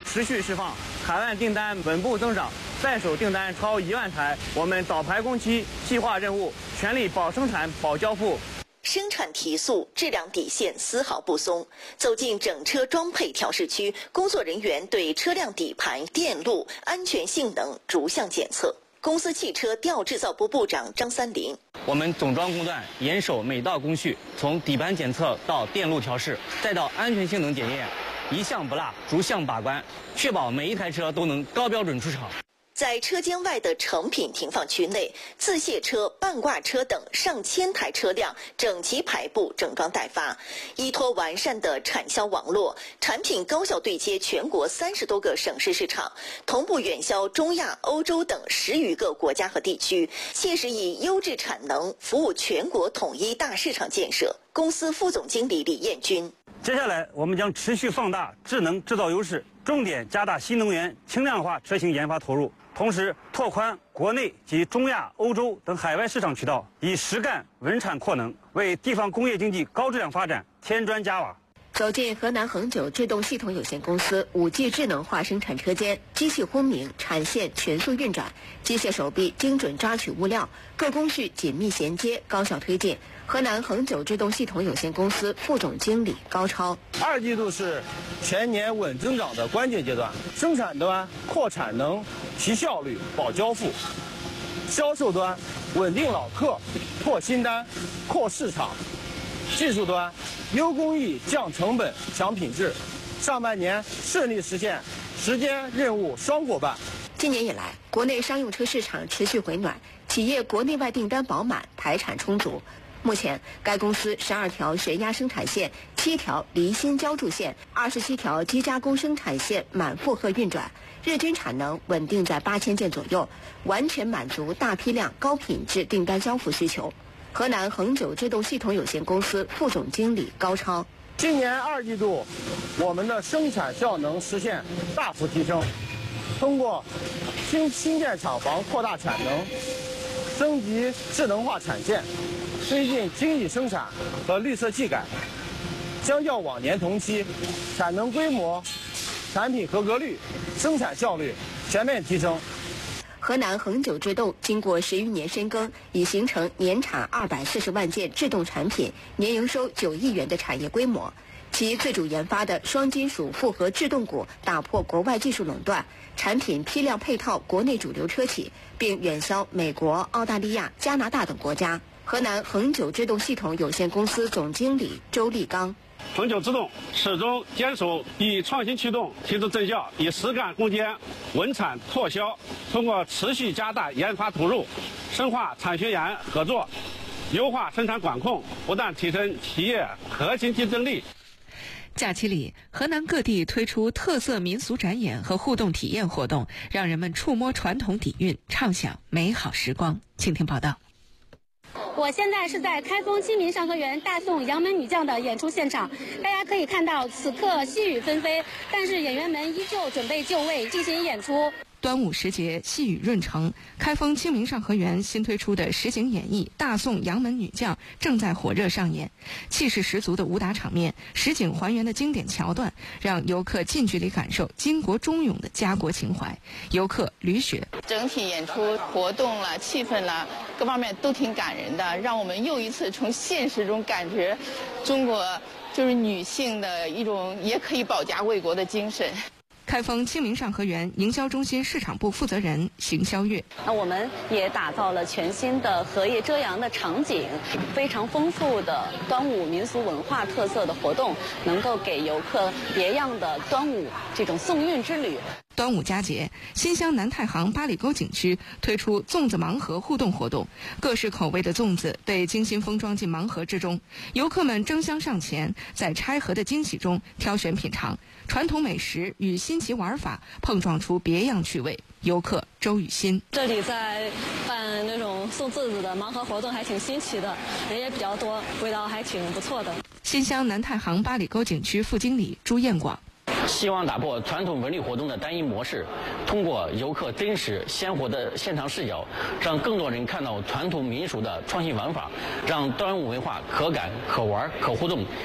持续释放，海外订单稳步增长，在手订单超1万台。我们早排工期，细化任务，全力保生产、保交付。 生产提速，质量底线丝毫不松。走进整车装配调试区，工作人员对车辆底盘、电路、安全性能逐项检测。公司汽车吊制造部部长张三林： 我们总装工段严守每道工序，从底盘检测到电路调试，再到安全性能检验，一项不落，逐项把关，确保每一台车都能高标准出厂。 在车间外的成品停放区内，自卸车、半挂车等上千台车辆整齐排布，整装待发。依托完善的产销网络，产品高效对接全国30多个省市市场，同步远销中亚、欧洲等10余个国家和地区，切实以优质产能服务全国统一大市场建设。公司副总经理李彦军： 接下来，我们将持续放大智能制造优势，重点加大新能源轻量化车型研发投入，同时拓宽国内及中亚、欧洲等海外市场渠道，以实干稳产扩能，为地方工业经济高质量发展添砖加瓦。 走进河南恒久制动系统有限公司5G 智能化生产车间，机器轰鸣，产线全速运转，机械手臂精准抓取物料，各工序紧密衔接，高效推进。河南恒久制动系统有限公司副总经理高超 ：2季度是全年稳增长的关键阶段，生产端扩产能、提效率、保交付；销售端稳定老客、拓新单、扩市场；技术端优工艺、降成本、强品质。上半年顺利实现时间任务双过半。 今年以来，国内商用车市场持续回暖，企业国内外订单饱满，台产充足。目前，该公司12条悬压生产线、7条离心浇筑线、27条机加工生产线满负荷运转，日均产能稳定在8000件左右，完全满足大批量、高品质订单交付需求。河南恒久制动系统有限公司副总经理高超： 今年2季度，我们的生产效能实现大幅提升，通过新建厂房扩大产能，升级智能化产线，推进精益生产和绿色技改，相较往年同期，产能规模、产品合格率、生产效率全面提升。 河南恒久制动经过10余年深耕，已形成年产240万件制动产品、年营收9亿元的产业规模。其自主研发的双金属复合制动鼓打破国外技术垄断，产品批量配套国内主流车企，并远销美国、澳大利亚、加拿大等国家。河南恒久制动系统有限公司总经理周立刚： 恒久制动始终坚守以创新驱动、提质增效，以实干攻坚、稳产拓销，通过持续加大研发投入，深化产学研合作，优化生产管控，不断提升企业核心竞争力。 假期里，河南各地推出特色民俗展演和互动体验活动，让人们触摸传统底蕴，畅享美好时光。请听报道。 我现在是在开封清明上河园大宋杨门女将的演出现场，大家可以看到此刻细雨纷飞，但是演员们依旧准备就位进行演出。 端午时节，细雨润城，开封清明上河园新推出的实景演绎《大宋杨门女将》正在火热上演，气势十足的武打场面，实景还原的经典桥段，让游客近距离感受巾帼忠勇的家国情怀。游客吕雪： 整体演出活动了、气氛了，各方面都挺感人的，让我们又一次从现实中感觉中国就是女性的一种也可以保家卫国的精神。 开封清明上河园营销中心市场部负责人邢霄月： 那我们也打造了全新的荷叶遮阳的场景，非常丰富的端午民俗文化特色的活动，能够给游客别样的端午这种送运之旅。 端午佳节，新乡南太行八里沟景区推出粽子盲盒互动活动，各式口味的粽子被精心封装进盲盒之中，游客们争相上前，在拆盒的惊喜中挑选品尝，传统美食与新奇玩法碰撞出别样趣味。游客周雨欣： 这里在办那种送粽子的盲盒活动，还挺新奇的，人也比较多，味道还挺不错的。 新乡南太行八里沟景区副经理朱彦广： 希望打破传统文旅活动的单一模式，通过游客真实鲜活的现场视角，让更多人看到传统民俗的创新玩法，让端午文化可感、可玩、可互动。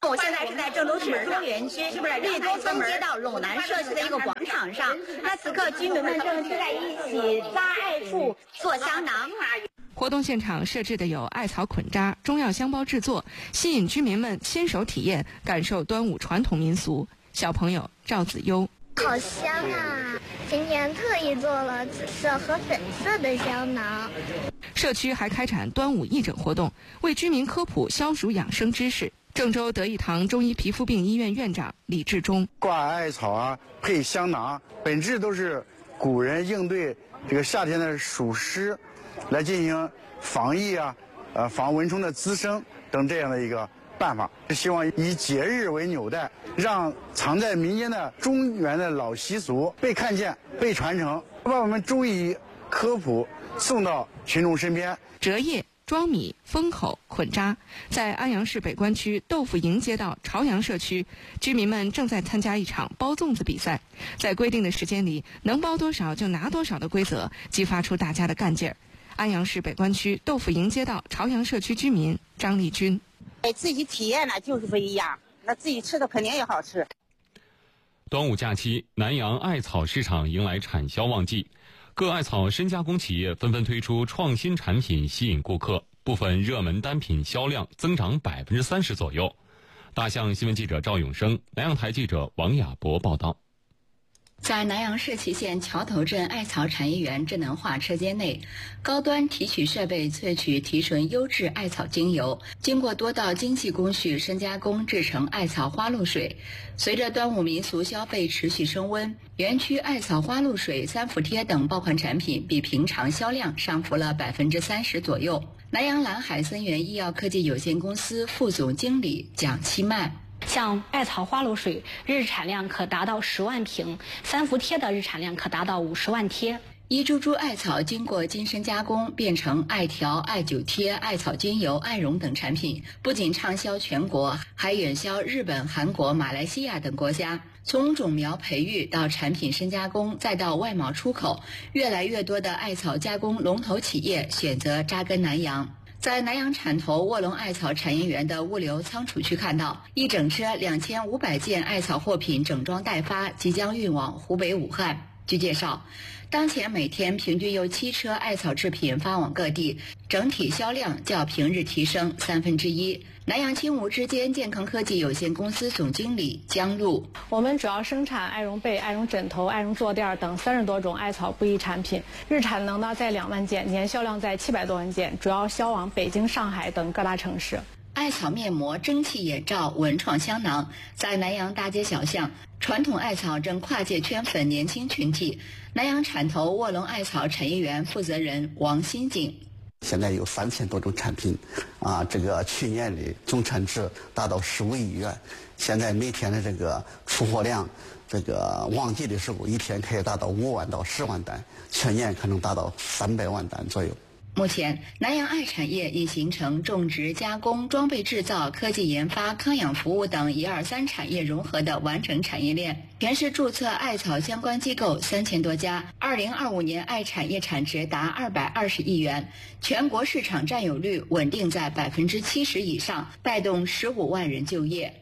我现在是在郑州市中园区绿沟村街道陇南社区的一个广场上，那此刻居民们正聚在一起扎艾树、做香囊。 活动现场设置的有艾草捆扎、中药香包制作，吸引居民们亲手体验，感受端午传统民俗。小朋友赵子悠： 好香啊！今天特意做了紫色和粉色的香囊。 社区还开展端午义诊活动，为居民科普消暑养生知识。郑州德义堂中医皮肤病医院院长李志忠： 挂艾草啊，配香囊，本质都是古人应对这个夏天的暑湿，来进行防疫啊，防蚊虫的滋生等这样的一个办法。希望以节日为纽带，让藏在民间的中原的老习俗被看见、被传承，把我们中医科普送到群众身边。 折叶、装米、封口、捆扎，在安阳市北关区豆腐营街道朝阳社区，居民们正在参加一场包粽子比赛，在规定的时间里能包多少就拿多少的规则，激发出大家的干劲儿。安阳市北关区豆腐营街道朝阳社区居民张丽君： 自己体验了就是不一样，那自己吃的肯定也好吃。 端午假期，南阳艾草市场迎来产销旺季，各艾草深加工企业纷纷推出创新产品吸引顾客，部分热门单品销量增长30%左右。大象新闻记者赵永生，南阳台记者王亚博报道。 在南阳市祁县桥头镇艾草产业园智能化车间内，高端提取设备萃取提纯优质艾草精油，经过多道精细工序深加工制成艾草花露水。随着端午民俗消费持续升温，园区艾草花露水、三伏贴等爆款产品比平常销量上浮了30%左右。南阳蓝海森源医药科技有限公司副总经理蒋七曼： 像艾草花露水日产量可达到10万瓶，三伏贴的日产量可达到50万贴。 一株株艾草经过精深加工，变成艾条、艾灸贴、艾草精油、艾绒等产品，不仅畅销全国，还远销日本、韩国、马来西亚等国家。从种苗培育到产品深加工，再到外贸出口，越来越多的艾草加工龙头企业选择扎根南阳。在南阳产头卧龙艾草产业园的物流仓储区看到，一整车2500件艾草货品整装待发，即将运往湖北武汉。据介绍，当前每天平均有7车艾草制品发往各地，整体销量较平日提升1/3。南阳轻无之间健康科技有限公司总经理江璐： 我们主要生产艾绒被、艾绒枕头、艾绒坐垫等30多种艾草布艺产品，日产能呢在2万件，年销量在700多万件，主要销往北京、上海等各大城市。 艾草面膜、蒸汽眼罩、文创香囊，在南阳大街小巷，传统艾草正跨界圈粉年轻群体。南阳产头卧龙艾草产业园负责人王新景： 现在有3000多种产品，这个去年的总产值达到15亿元。现在每天的这个出货量，这个旺季的时候，一天可以达到5万到10万单，全年可能达到300万单左右。 目前，南阳艾产业已形成种植、加工、装备制造、科技研发、康养服务等1、2、3产业融合的完整产业链。全市注册艾草相关机构3000多家，2025年艾产业产值达220亿元，全国市场占有率稳定在70%以上，带动15万人就业。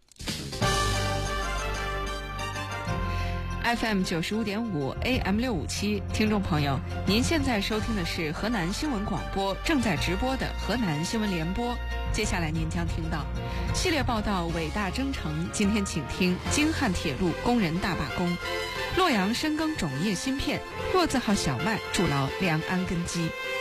FM 95.5 AM 657，听众朋友，您现在收听的是河南新闻广播正在直播的河南新闻联播。接下来您将听到系列报道《伟大征程》，今天请听京汉铁路工人大罢工，洛阳深耕种业芯片，弱字号小麦筑牢良安根基。